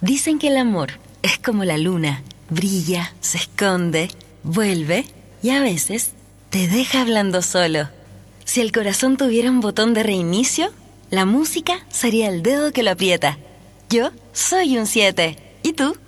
Dicen que el amor es como la luna, brilla, se esconde, vuelve y a veces te deja hablando solo. Si el corazón tuviera un botón de reinicio, la música sería el dedo que lo aprieta. Yo soy un 7. ¿Y tú?